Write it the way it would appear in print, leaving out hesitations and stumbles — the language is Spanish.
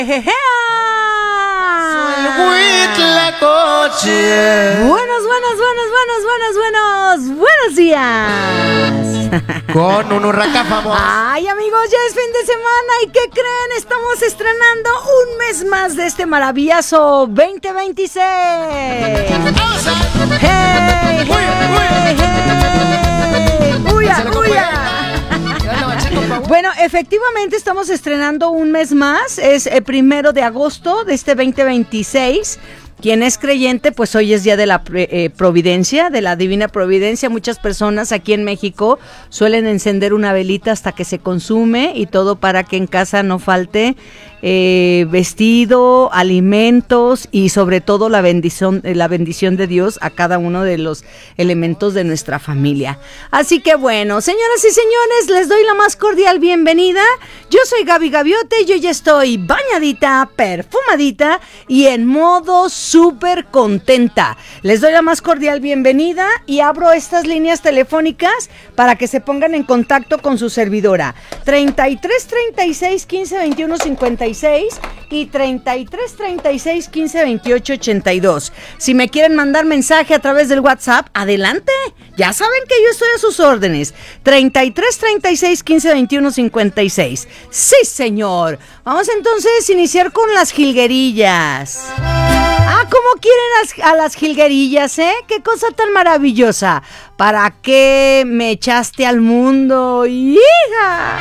Buenos días. Con un huracán famoso. Ay, amigos, ya es fin de semana y ¿qué creen? Estamos estrenando un mes más de este maravilloso 2026. ¡Hey, hey, hey! ¡Uya, uya! Bueno, efectivamente estamos estrenando un mes más, es el 1 de agosto de este 2026. Quien es creyente, pues hoy es día de la providencia, de la divina providencia. Muchas personas aquí en México suelen encender una velita hasta que se consume y todo para que en casa no falte vestido, alimentos y sobre todo la bendición de Dios a cada uno de los elementos de nuestra familia. Así que bueno, señoras y señores, les doy la más cordial bienvenida. Yo soy Gaby Gaviote, yo ya estoy bañadita, perfumadita y en modo súper contenta. Les doy la más cordial bienvenida y abro estas líneas telefónicas para que se pongan en contacto con su servidora. 33 36 15 21 56 y 33 36 15 28 82. Si me quieren mandar mensaje a través del WhatsApp, adelante. Ya saben que yo estoy a sus órdenes. 33 36 15 21 56. Sí, señor. Vamos entonces a iniciar con las jilguerillas. ¿Cómo quieren a las jilguerillas, eh? ¡Qué cosa tan maravillosa! ¿Para qué me echaste al mundo, hija?